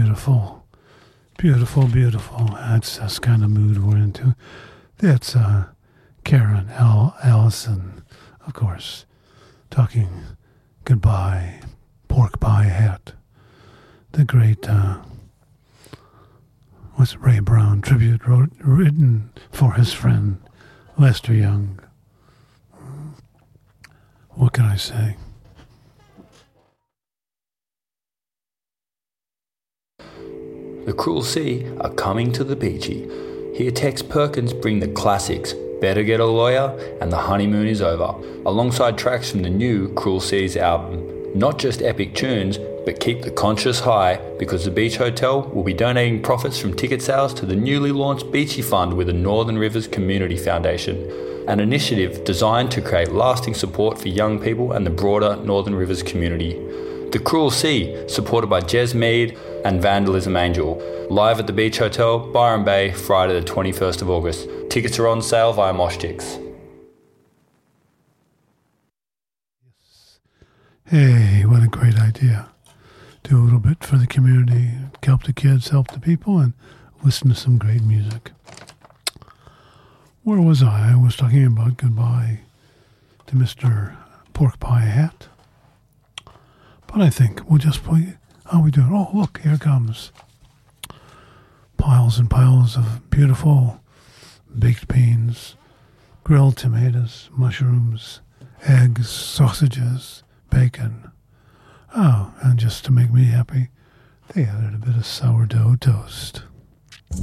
beautiful. Beautiful, beautiful. That's kind of mood we're into. That's Karen Allison, of course, talking Goodbye, Pork Pie Hat. The great, Ray Brown tribute written for his friend Lester Young. What can I say? The Cruel Sea are coming to the Beachy. Here Tex Perkins bring the classics, Better Get a Lawyer and The Honeymoon is Over, alongside tracks from the new Cruel Seas album. Not just epic tunes, but keep the conscience high, because the Beach Hotel will be donating profits from ticket sales to the newly launched Beachy Fund with the Northern Rivers Community Foundation, an initiative designed to create lasting support for young people and the broader Northern Rivers community. The Cruel Sea, supported by Jez Mead and Vandalism Angel. Live at the Beach Hotel, Byron Bay, Friday the 21st of August. Tickets are on sale via Moshtix. Hey, what a great idea. Do a little bit for the community, help the kids, help the people, and listen to some great music. Where was I? I was talking about goodbye to Mr. Pork Pie Hat. But I think we'll just play. How are we doing? Oh, look, here comes. Piles and piles of beautiful baked beans, grilled tomatoes, mushrooms, eggs, sausages, bacon. Oh, and just to make me happy, they added a bit of sourdough toast.